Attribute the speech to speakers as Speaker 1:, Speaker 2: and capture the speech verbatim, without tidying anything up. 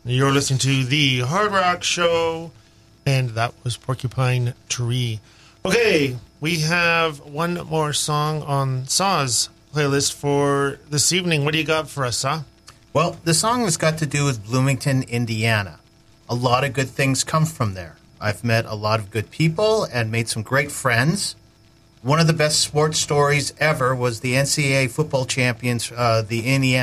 Speaker 1: You're listening to the Hard Rock Show, and that was Porcupine Tree. Okay, we have one more song on Saw's playlist for this evening. What do you got for us, Saw?
Speaker 2: Well, the song has got to do with Bloomington, Indiana. A lot of good things come from there. I've met a lot of good people and made some great friends. One of the best sports stories ever was the N C double A football champions, uh, the Indiana